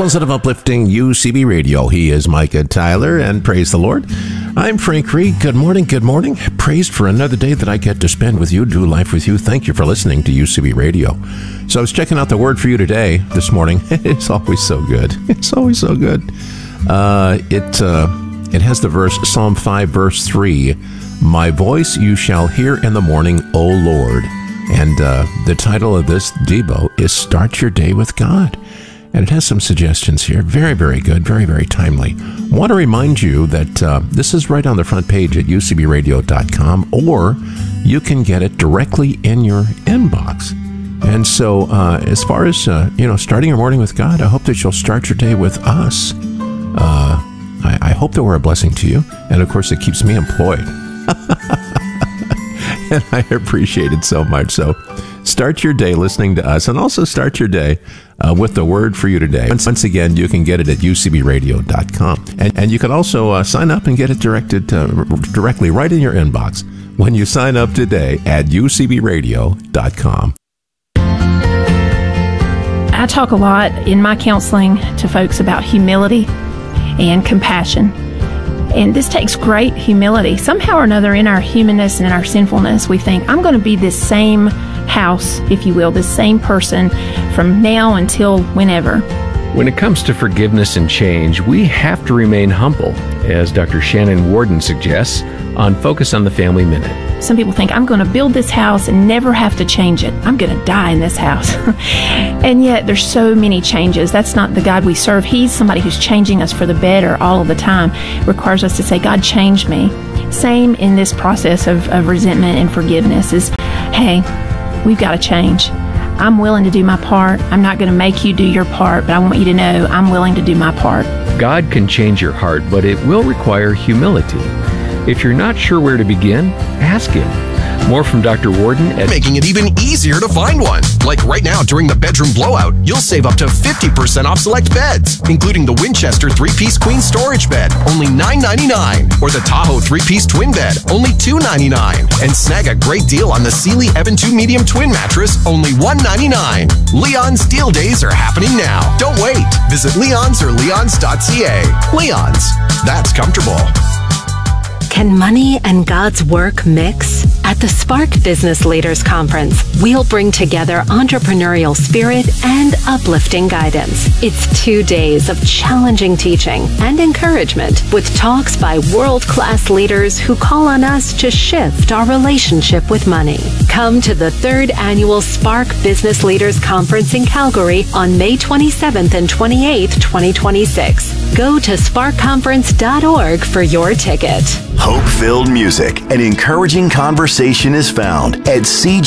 Positive Uplifting UCB Radio. He is Micah Tyler, and praise the Lord. I'm Frank Reed. Good morning, good morning. Praised for another day that I get to spend with you, do life with you. Thank you for listening to UCB Radio. So I was checking out the word for you today, this morning. It's always so good. It's always so good. It has the verse, Psalm 5, verse 3. My voice you shall hear in the morning, O Lord. And the title of this Debo is Start Your Day with God. And it has some suggestions here. Very, very good. Very, very timely. Want to remind you that this is right on the front page at ucbradio.com, or you can get it directly in your inbox. And so as far as, starting your morning with God, I hope that you'll start your day with us. I hope that we're a blessing to you. And, of course, it keeps me employed. And I appreciate it so much. So start your day listening to us, and also start your day with the word for you today. Once again, you can get it at ucbradio.com. And you can also sign up and get it directly right in your inbox when you sign up today at ucbradio.com. I talk a lot in my counseling to folks about humility and compassion. And this takes great humility. Somehow or another, in our humanness and in our sinfulness, we think, I'm going to be this same house, if you will, this same person from now until whenever. When it comes to forgiveness and change, we have to remain humble, as Dr. Shannon Warden suggests on Focus on the Family Minute. Some people think, I'm going to build this house and never have to change it. I'm going to die in this house. And yet there's so many changes. That's not the God we serve. He's somebody who's changing us for the better all of the time. It requires us to say, God, change me. Same in this process of resentment and forgiveness is, hey, we've got to change. I'm willing to do my part. I'm not going to make you do your part, but I want you to know I'm willing to do my part. God can change your heart, but it will require humility. If you're not sure where to begin, ask Him. More from Dr. Warden at making it even easier to find one. Like right now during the bedroom blowout, you'll save up to 50% off select beds, including the Winchester 3-piece queen storage bed, only $9.99, or the Tahoe 3-piece twin bed, only $2.99, and snag a great deal on the Sealy Evan 2 medium twin mattress, only $1.99. Leon's deal days are happening now. Don't wait. Visit Leon's or leons.ca. Leon's. That's comfortable. Can money and God's work mix? At the Spark Business Leaders Conference, we'll bring together entrepreneurial spirit and uplifting guidance. It's 2 days of challenging teaching and encouragement with talks by world-class leaders who call on us to shift our relationship with money. Come to the 3rd Annual Spark Business Leaders Conference in Calgary on May 27th and 28th, 2026. Go to sparkconference.org for your ticket. Hope-filled music and encouraging conversation is found at CJ